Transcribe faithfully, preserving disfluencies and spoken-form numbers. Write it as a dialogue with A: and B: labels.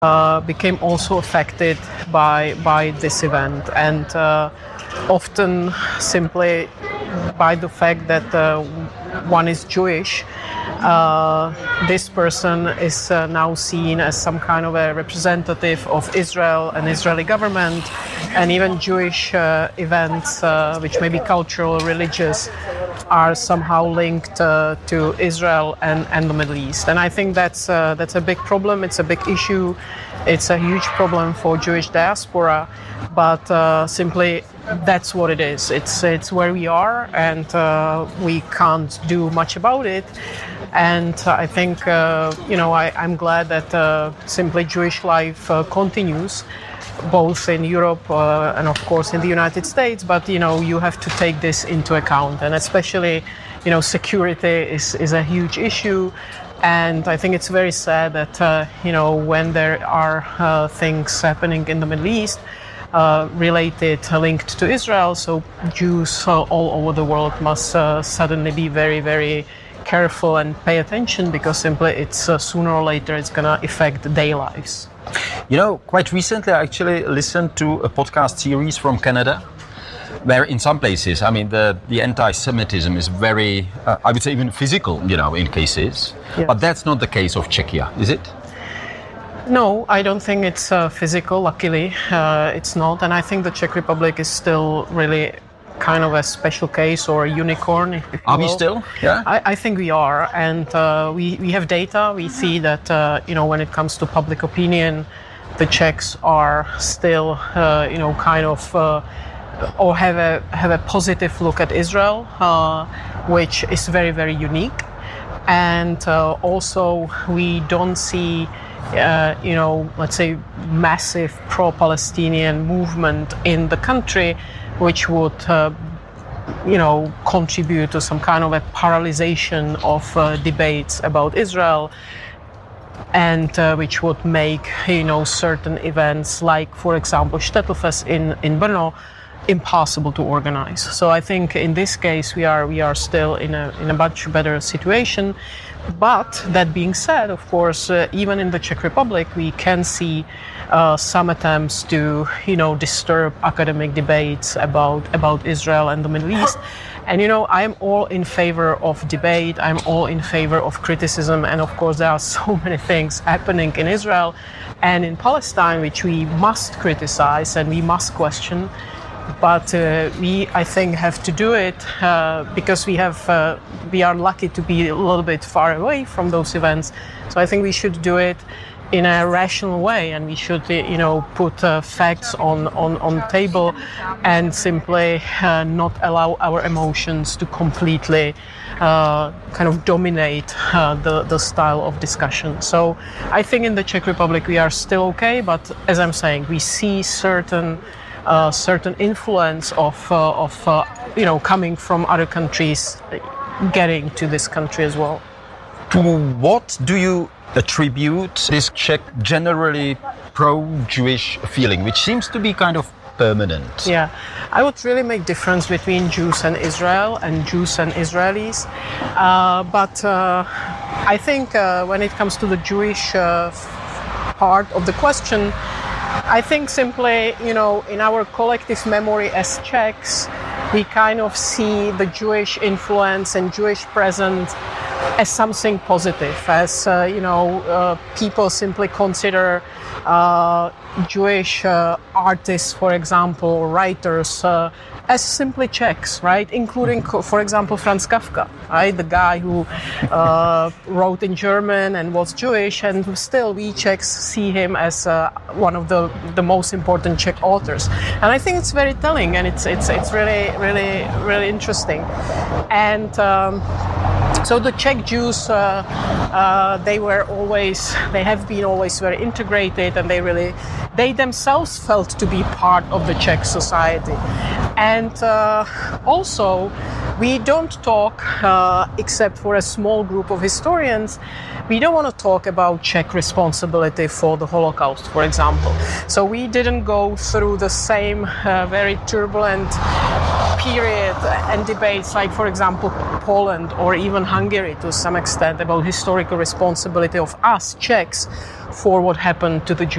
A: uh, became also affected by by this event, and uh, often simply by the fact that uh, one is Jewish. Uh, this person is uh, now seen as some kind of a representative of Israel and Israeli government, and even Jewish uh, events, uh, which may be cultural, religious, are somehow linked uh, to Israel and, and the Middle East. And I think that's uh, that's a big problem. It's a big issue. It's a huge problem for Jewish diaspora, but uh, simply that's what it is. It's it's where we are, and uh, we can't do much about it. And I think, uh, you know, I, I'm glad that uh, simply Jewish life uh, continues, both in Europe uh, and, of course, in the United States. But, you know, you have to take this into account. And especially, you know, security is, is a huge issue. And I think it's very sad that, uh, you know, when there are uh, things happening in the Middle East, Uh, related, uh, linked to Israel, so Jews uh, all over the world must uh, suddenly be very, very careful and pay attention, because simply it's uh, sooner or later it's going to affect their lives.
B: You know, quite recently I actually listened to a podcast series from Canada, where in some places, I mean, the, the anti-Semitism is very, uh, I would say even physical, you know, in cases.
A: Yes.
B: But that's not the case of Czechia, is it?
A: No, I don't think it's uh, physical, luckily. Uh, it's not. And I think the Czech Republic is still really kind of a special case or a unicorn. If you
B: Are we
A: will.
B: still? Yeah.
A: I, I think we are. And uh, we, we have data. We see that, uh, you know, when it comes to public opinion, the Czechs are still, uh, you know, kind of, uh, or have a, have a positive look at Israel, uh, which is very, very unique. And uh, also we don't see Uh, you know, let's say, massive pro-Palestinian movement in the country, which would, uh, you know, contribute to some kind of a paralyzation of uh, debates about Israel, and uh, which would make, you know, certain events like, for example, Shtetl-Fest in, in Brno, impossible to organize. So I think in this case we are we are still in a in a much better situation. But that being said, of course, uh, even in the Czech Republic, we can see uh, some attempts to, you know, disturb academic debates about about Israel and the Middle East. And, you know, I'm all in favor of debate. I'm all in favor of criticism. And, of course, there are so many things happening in Israel and in Palestine which we must criticize and we must question. But uh, we, I think, have to do it uh, because we have, uh, we are lucky to be a little bit far away from those events. So I think we should do it in a rational way, and we should, you know, put uh, facts on on on table, and simply uh, not allow our emotions to completely uh, kind of dominate uh, the the style of discussion. So I think in the Czech Republic we are still okay, but as I'm saying, we see certain. Uh, certain influence of, uh, of uh, you know, coming from other countries getting to this country as well.
B: To what do you attribute this Czech generally pro-Jewish feeling, which seems to be kind of permanent?
A: Yeah, I would really make difference between Jews and Israel and Jews and Israelis. Uh, but uh, I think uh, when it comes to the Jewish uh, part of the question, I think simply, you know, in our collective memory as Czechs, we kind of see the Jewish influence and Jewish presence as something positive, as, uh, you know, uh, people simply consider uh, Jewish uh, artists, for example, writers, uh, as simply Czechs, right? Including, for example, Franz Kafka, right? The guy who uh, wrote in German and was Jewish, and still we Czechs see him as uh, one of the, the most important Czech authors. And I think it's very telling, and it's it's it's really really really interesting. And um, so the Czech Jews, uh, uh, they were always, they have been always very integrated, and they really, they themselves felt to be part of the Czech society. And uh, also, we don't talk, uh, except for a small group of historians, we don't want to talk about Czech responsibility for the Holocaust, for example. So we didn't go through the same uh, very turbulent period and debates like, for example, Poland or even Hungary to some extent about historical responsibility of us Czechs for what happened to the Jews.